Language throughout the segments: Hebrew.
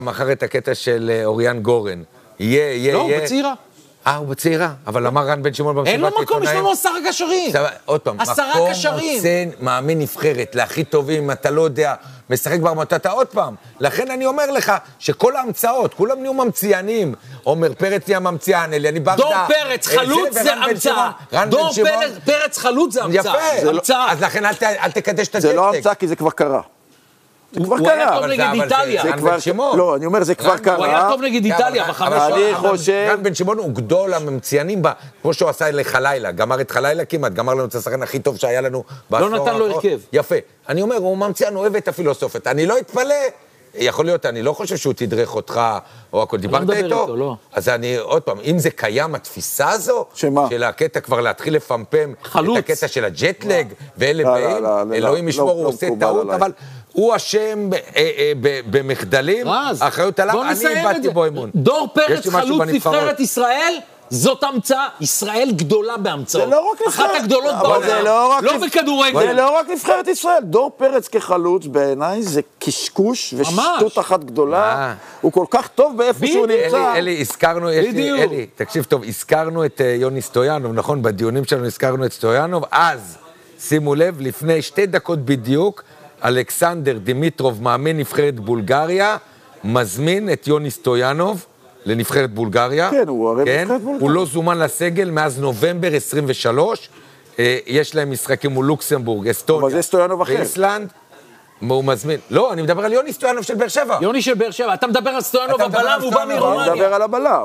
מחר את הקטע של אוריאן גורן. יהיה. לא, הוא בצעירה. הוא בצעירה, אבל אמר רן בן שמעון במסיבת עיתונאים. אין לו מקום, יש לנו 10 קשרים. עוד פעם, 10 קשרים. מקום מוצא מאמין נבחרת, להכי טובים, אתה לא יודע, משחק ברמות, עוד פעם. לכן אני אומר לך, שכל ההמצאות, כולם נהיו ממציאנים. עומר פרץ נהיה ממציאן, אליאני ברדה. דור פרץ, חלוץ זה המצאה. דור פרץ, חלוץ זה המצאה. יפה, אז לכן אל תקדש את הג'טלג. זה לא המצאה, כי זה כבר קרה. הוא היה טוב נגד איטליה. לא, אני אומר, זה כבר קרה. הוא היה טוב נגד איטליה בחמש. אני חושב... רן בן שמעון הוא גדול הממציאנים, כמו שהוא עשה לחלילה, גמר את חלילה כמעט, גמר לנו את השחקן הכי טוב שהיה לנו בעשור. לא נתן לו הרכב. יפה. אני אומר, הוא ממציאן, אוהב את הפילוסופית. אני לא אתפלא. יכול להיות, אני לא חושב שהוא תדרך אותך, או הכל, דיברת איתו? לא. אז אני, עוד פעם, אם זה קיים, התפיסה הזו, שמה? של הקטע כבר להתחיל לפמפם, את הקטע של הג'טלג, ואלה באים, אלוהים ישמור, הוא עושה טעות, אבל הוא אשם במחדלים, האחריות עליו, אני איבדתי בו אמון. דור פרץ, חלוץ נבחרת ישראל, זאת המצאה, ישראל גדולה בהמצאות. זה לא רק נבחרת. אחת הגדולות בעולם, לא בכדורגל. זה לא רק נבחרת ישראל. דור פרץ כחלוץ בעיניי זה קשקוש ושטות אחת גדולה. הוא כל כך טוב באיפה שהוא נמצא. אלי, הזכרנו, אלי, תקשיב טוב, הזכרנו את יוני סטויאנוב, נכון? בדיונים שלנו הזכרנו את סטויאנוב, אז, שימו לב, לפני 2 דקות בדיוק, אלכסנדר דימיטרוב, מאמן נבחרת בולגריה, מזמין את יוני סטויאנוב, לנבחרת בולגריה. כן, הוא הרי נבחרת בולגריה. הוא לא זומן לסגל מאז נובמבר 23. יש להם משחקים מול לוקסמבורג, אסטוניה. אבל זה סטויאנוב אחר. ואיסלנד. הוא מזמין. לא, אני מדבר על יוני סטויאנוב של באר שבע. יוני של באר שבע. אתה מדבר על סטויאנוב הבלם, הוא בא מרומניה. אתה מדבר על הבלם.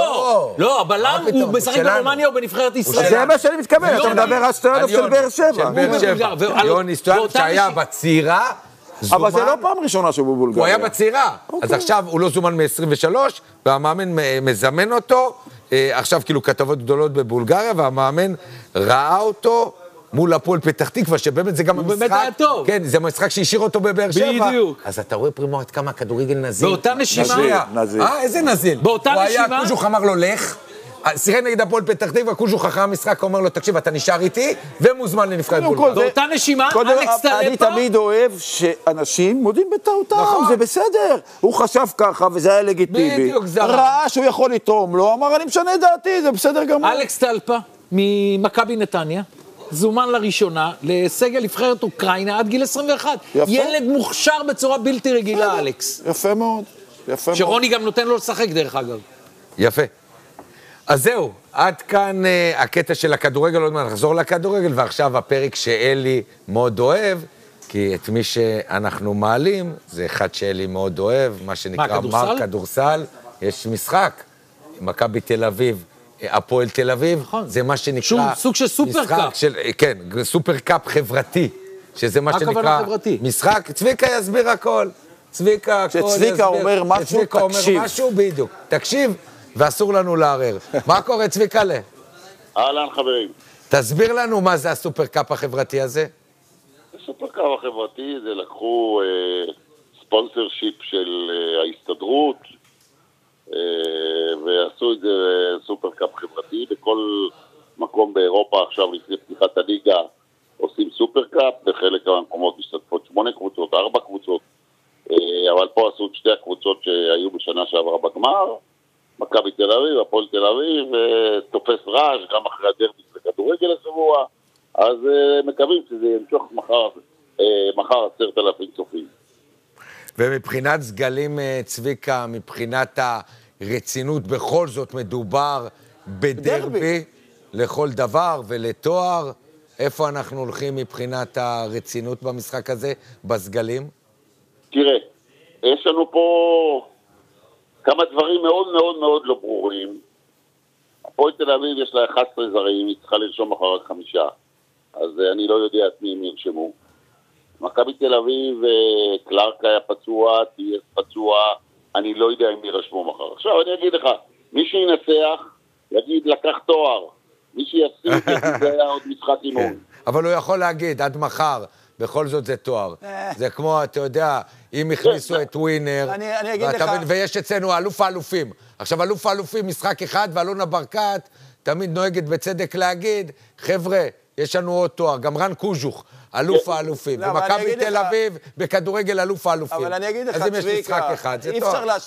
לא, הבלם הוא משחק ברומניה או בנבחרת ישראל. זה מה שאני מתכוון, אתה מדבר על סטויאנוב של באר שבע. יוני סטויאנוב שהיה בצעירה, אבל זה לא פעם ראשונה שהוא בבולגריה. הוא היה בצעירה, אז עכשיו הוא לא זומן מ-23, והמאמן מזמן אותו, עכשיו כאילו כתבות גדולות בבולגריה, והמאמן ראה אותו מול הפועל פתח תקווה, שבאמת זה גם המשחק. באמת היה טוב. כן, זה משחק שהשאיר אותו בבאר שבע. בדיוק. אז אתה רואה פרימו עד כמה הכדורגל נזיל. באותה נשימה. נזיל. איזה נזיל? באותה נשימה. הוא היה, קוז'וך אמר לו, לך. שיחק נגד הפועל פתח תקווה, קוז'וך אחרי המשחק אומר לו, תקשיב, אתה נשאר איתי, ומוזמן לנבחרת בולגריה. באותה נשימה, אלכס טלפה. אני תמיד אוהב שאנשים מודים בטעותם, זה בסדר. הוא חשב ככה, וזה היה לגיטימי. ראה שהוא יכול לתרום לו, אמר, אני משנה דעתי, זה בסדר גמור. אלכס טלפה, ממכבי נתניה, זומן לראשונה לסגל נבחרת אוקראינה עד גיל 21. ילד מוכשר בצורה בלתי רגילה, אלכס. יפה מאוד. שרוני גם נותן לו לשחק, דרך אגב. יפה. אז זהו, עד כאן הקטע של הכדורגל, עוד מעט נחזור לכדורגל, ועכשיו הפרק שאלי מאוד אוהב, כי את מי שאנחנו מעלים, זה אחד שאלי מאוד אוהב, מה שנקרא מר כדורסל, יש משחק, מכבי תל אביב, הפועל תל אביב, זה מה שנקרא... סוג של סופרקאפ. כן, סופרקאפ חברתי, שזה מה שנקרא משחק, צביקה יסביר הכל, צביקה הכל יסביר. כשצביקה אומר משהו, תקשיב. בדיוק, תקשיב. ואסור לנו לערער. מה קורה, צביקלה? אהלן, חברים. תסביר לנו מה זה הסופרקאפ החברתי הזה. הסופרקאפ החברתי זה לקחו ספונסר שיפ של ההסתדרות, ועשו את זה סופרקאפ חברתי. בכל מקום באירופה עכשיו לפני פתיחת הליגה עושים סופרקאפ, בחלק מהמקומות משתתפות 8 קבוצות, 4 קבוצות, אבל פה עשו את 2 הקבוצות שהיו בשנה שעברה בגמר, מכבי תל אביב, הפועל תל אביב, תופס רעש, גם אחרי הדרבי לכדורגל השבוע, אז מקווים שזה ימשוך מחר 10,000 צופים. ומבחינת סגלים, צביקה, מבחינת הרצינות, בכל זאת מדובר בדרבי לכל דבר ולתואר, איפה אנחנו הולכים מבחינת הרצינות במשחק הזה, בסגלים? תראה, יש לנו פה... כמה דברים מאוד מאוד מאוד לא ברורים. הפועל תל אביב יש לה 11 זרים, היא צריכה לרשום אחר רק 5. אז אני לא יודע את מי הם ירשמו. מכבי תל אביב, קלארק היה פצוע, תהיה פצוע, אני לא יודע אם ירשמו מחר. עכשיו אני אגיד לך, מי שינצח, יגיד לקח תואר. מי שיפסיד, זה היה עוד משחק אימון. אבל הוא יכול להגיד, עד מחר, בכל זאת זה תואר. זה כמו, אתה יודע, אם הכניסו את ווינר, ויש אצלנו אלוף האלופים. עכשיו, אלוף האלופים, משחק אחד, ואלונה ברקת, תמיד נוהגת בצדק להגיד, חבר'ה, יש לנו עוד תואר, גם רן קוז'וך, אלוף האלופים. ומכבי תל אביב, בכדורגל אלוף האלופים. אבל אני אגיד לך, אז אם יש משחק אחד, זה תואר.